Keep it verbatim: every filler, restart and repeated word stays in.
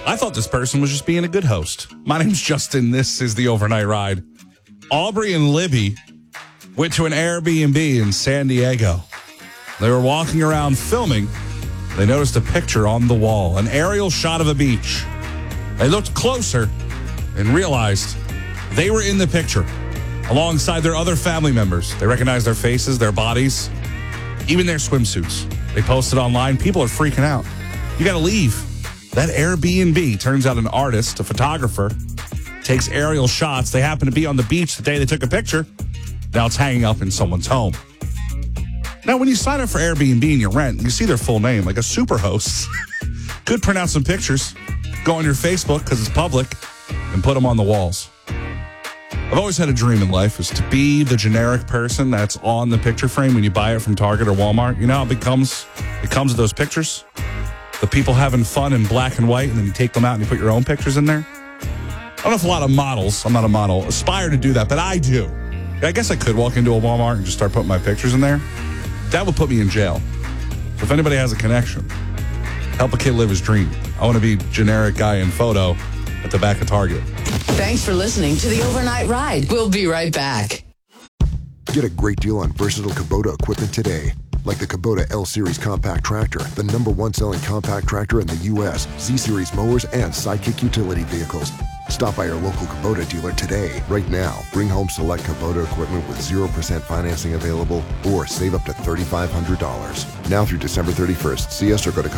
I thought this person was just being a good host. My name's Justin. This is the Overnight Ride. Aubrey and Libby went to an Airbnb in San Diego. They were walking around filming. They noticed a picture on the wall, an aerial shot of a beach. They looked closer and realized they were in the picture alongside their other family members. They recognized their faces, their bodies, even their swimsuits. They posted online. People are freaking out. You got to leave. That Airbnb, turns out an artist, a photographer, takes aerial shots. They happen to be on the beach the day they took a picture. Now it's hanging up in someone's home. Now, when you sign up for Airbnb and you rent, you see their full name, like a super host. Could print out some pictures, go on your Facebook because it's public, and put them on the walls. I've always had a dream in life is to be the generic person that's on the picture frame when you buy it from Target or Walmart. You know how it becomes, it comes with those pictures? The people having fun in black and white, and then you take them out and you put your own pictures in there. I don't know if a lot of models, I'm not a model, aspire to do that, but I do. I guess I could walk into a Walmart and just start putting my pictures in there. That would put me in jail. So if anybody has a connection, help a kid live his dream. I want to be generic guy in photo at the back of Target. Thanks for listening to the Overnight Ride. We'll be right back. Get a great deal on versatile Kubota equipment today. Like the Kubota L-Series compact tractor, the number one selling compact tractor in the U S, Z-Series mowers, and Sidekick utility vehicles. Stop by your local Kubota dealer today. Right now, bring home select Kubota equipment with zero percent financing available or save up to three thousand five hundred dollars. Now through December thirty-first, see us or go to